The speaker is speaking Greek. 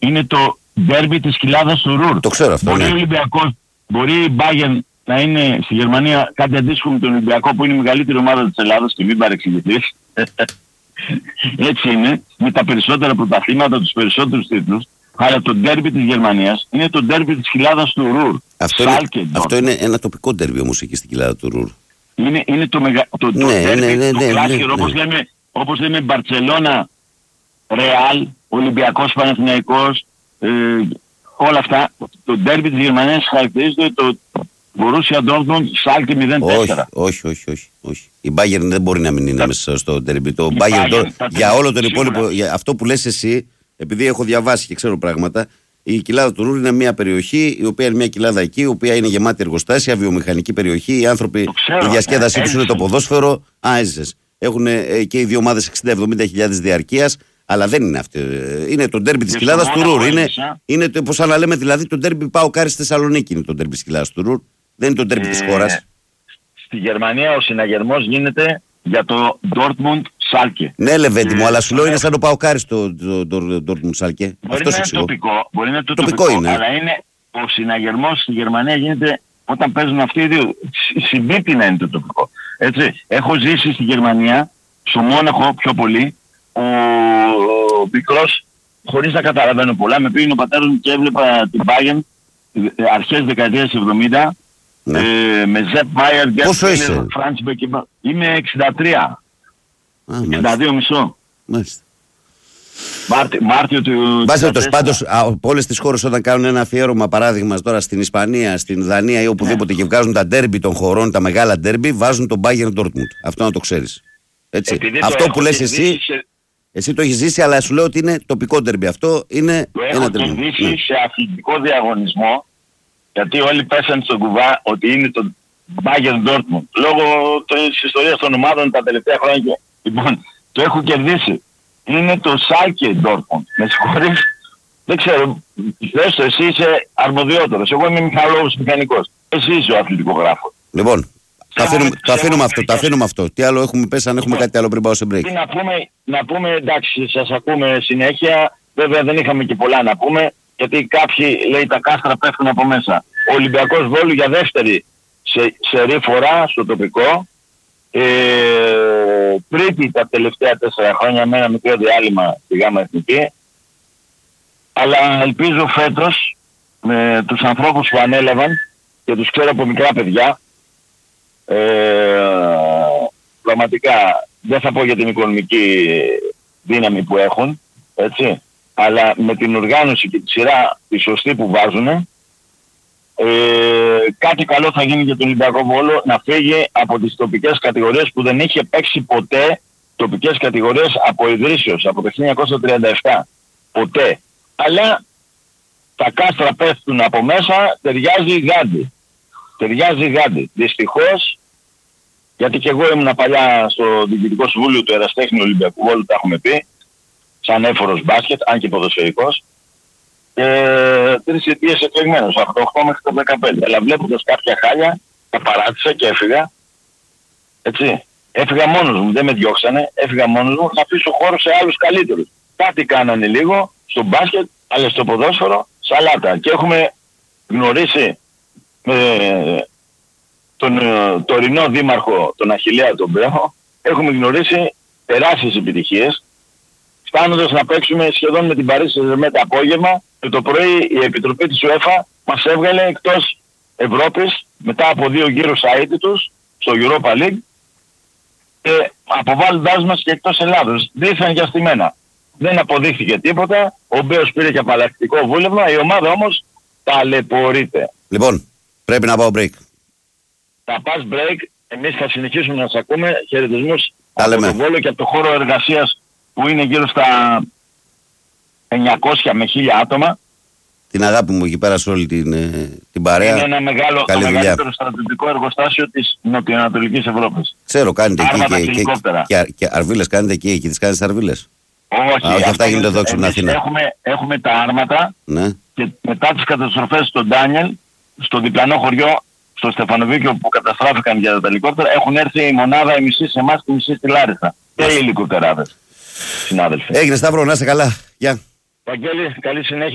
είναι το ντέρμπι της κοιλάδας του Ρουρ. Το ξέρω αυτό. Μπορεί Ναι. ο Ολυμπιακός, μπορεί η Bayern να είναι στη Γερμανία κάτι αντίστοιχο με τον Ολυμπιακό που είναι η μεγαλύτερη ομάδα της Ελλάδας και μην παρεξηγηθείς. Έτσι είναι, με τα περισσότερα πρωταθλήματα, τους περισσότερους τίτλους. Αλλά το ντέρμπι της Γερμανίας είναι το ντέρμπι της κοιλάδας του Ρουρ. Αυτό είναι ένα τοπικό ντέρμπι όμως εκεί στην κοιλάδα του Ρουρ. Είναι το κλάσικο, όπως λέμε Μπαρτσελώνα, Ρεάλ, Ολυμπιακός, Παναθηναϊκός, όλα αυτά. Το ντέρμπι της Γερμανίας χαρακτηρίζεται το Μπορούσια Ντόρτμουντ Σάλκε 0-4. Όχι. Η Bayern δεν μπορεί να μην είναι μέσα στο ντέρμπι. Το Bayern για όλο τον υπόλοιπο, για αυτό που λες εσύ, επειδή έχω διαβάσει και ξέρω πράγματα, η κοιλάδα του Ρουρ είναι μια περιοχή, η οποία είναι μια κοιλάδα εκεί, η οποία είναι γεμάτη εργοστάσια, βιομηχανική περιοχή. Οι άνθρωποι, η διασκέδασή τους είναι το ποδόσφαιρο. Έζησες. Έχουν και οι δύο ομάδες 60-70 διαρκείας, αλλά δεν είναι αυτό. Είναι το ντέρμπι της κοιλάδας του Ρουρ. Είναι όπως να λέμε, δηλαδή το ντέρμπι ΠΑΟΚ στη Θεσσαλονίκη είναι το ντέρμπι της κοιλάδας του Ρουρ. Δεν είναι το ντέρμπι της χώρας. Στη Γερμανία ο συναγερμός γίνεται για το Dortmund Schalke. Ναι, Λεβέντη μου, αλλά σου λέω είναι σαν το ΠΑΟΚ στο Dortmund Schalke. Μπορεί να είναι τοπικό, τοπικό είναι. Αλλά είναι ο συναγερμός στη Γερμανία γίνεται όταν παίζουν αυτοί οι δύο. Συμπίπτει να είναι το τοπικό. Έτσι. Έχω ζήσει στη Γερμανία, στο Μόναχο πιο πολύ, ο μικρός, χωρίς να καταλαβαίνω πολλά, με πήγαινε ο πατέρας μου και έβλεπα την Bayern αρχές δεκαετίας 70. Ναι. Με Ζεπ Μάιερ, πόσο είσαι? Είμαι 63. 62 μισό. Μάλιστα. Μάρτιο του... Πάντως από όλες τις χώρες όταν κάνουν ένα αφιέρωμα, παράδειγμα τώρα στην Ισπανία, στην Δανία ή οπουδήποτε, και βγάζουν τα ντέρμπι των χωρών, τα μεγάλα ντέρμπι, βάζουν τον Bayern Dortmund. Αυτό να το ξέρεις. Έτσι. Αυτό που λες εσύ το έχεις ζήσει, αλλά σου λέω ότι είναι τοπικό ντέρμπι. Αυτό είναι ένα ντέρμπι. Το έχω ζήσει σε αθλητικό διαγωνισμό. Γιατί όλοι πέσαν στον κουβά ότι είναι το Bayern Dortmund. Λόγω της ιστορίας των ομάδων τα τελευταία χρόνια. Λοιπόν, το έχω κερδίσει. Είναι το Schalke Dortmund. Με συγχωρείς. Δεν ξέρω. Δες το, εσύ είσαι αρμοδιότερος. Εγώ είμαι μηχανικός. Εσύ είσαι ο αθλητικογράφος. Λοιπόν, το αφήνουμε αυτό. Τι άλλο έχουμε πέσει, αν έχουμε κάτι άλλο πριν πάω σε break. Να πούμε, εντάξει, σας ακούμε συνέχεια. Βέβαια δεν είχαμε και πολλά να πούμε. Γιατί κάποιοι, λέει, τα κάστρα πέφτουν από μέσα. Ο Ολυμπιακός Βόλου για δεύτερη σερί φορά στο τοπικό. Τρίτη τα τελευταία 4 χρόνια με ένα μικρό διάλειμμα στη ΓΑΜΑ Εθνική. Αλλά ελπίζω φέτος με τους ανθρώπους που ανέλαβαν και τους ξέρω από μικρά παιδιά, πραγματικά δεν θα πω για την οικονομική δύναμη που έχουν, έτσι, αλλά με την οργάνωση και τη σειρά τη σωστή που βάζουν, κάτι καλό θα γίνει για τον Ολυμπιακό Βόλο, να φύγει από τις τοπικές κατηγορίες που δεν είχε παίξει ποτέ τοπικές κατηγορίες από ιδρύσεως, από το 1937. Ποτέ. Αλλά τα κάστρα πέφτουν από μέσα, ταιριάζει γάντι. Δυστυχώς, γιατί και εγώ ήμουν παλιά στο Διοικητικό Συμβούλιο του Εραστέχνη Ολυμπιακού Βόλου, τα έχουμε πει, σαν έφορος μπάσκετ, αν και ποδοσφαιρικός. 3 ετίες εκλεγμένος, από το 8 μέχρι το 15. Αλλά βλέποντας κάποια χάλια, τα παράτησα και έφυγα. Έτσι. Έφυγα μόνος μου, δεν με διώξανε, έφυγα μόνος μου, να αφήσω χώρο σε άλλους καλύτερους. Κάτι κάνανε λίγο στο μπάσκετ, αλλά στο ποδόσφαιρο, σαλάτα. Και έχουμε γνωρίσει τον τωρινό δήμαρχο, τον Αχιλλέα τον Μπρέχο, έχουμε γνωρίσει τεράστιες επιτυχίες, φτάνοντας να παίξουμε σχεδόν με την Παρί Σεν-Ζερμέν το απόγευμα, και το πρωί η Επιτροπή της UEFA μας έβγαλε εκτός Ευρώπης μετά από 2 γύρους αίτητους στο Europa League, αποβάλλοντάς μας και εκτός Ελλάδος. Δήθεν για στημένα. Δεν αποδείχθηκε τίποτα, ο Μπέος πήρε και απαλλακτικό βούλευμα, η ομάδα όμως ταλαιπωρείται. Λοιπόν, πρέπει να πάω break. Θα πας break, εμείς θα συνεχίσουμε να σας ακούμε. Χαιρετισμούς από τον Βόλο και από το χώρο εργασίας που είναι γύρω στα 900 με 1000 άτομα. Την αγάπη μου εκεί πέρα σε όλη την παρέα. Είναι ένα μεγαλύτερο στρατιωτικό εργοστάσιο της νοτιοανατολικής Ευρώπης. Ξέρω, κάνετε εκεί και αρβίλες κάνετε εκεί, τις κάνετε αρβίλες. Όχι, αυτά γίνονται εδώ στην Αθήνα. Έχουμε τα άρματα, ναι. Και μετά τις καταστροφές στον Ντάνιελ, στο διπλανό χωριό, στο Στεφανοβίκιο που καταστράφηκαν για τα ελικόπτερα, έχουν έρθει η μονάδα η μισή σε εμάς και η μισή στη Λάρισα. Και οι ελικοπτεράδες, συνάδελφοι. Έγινε Σταύρο, να είστε καλά. Γεια. Βαγγέλη, καλή συνέχεια.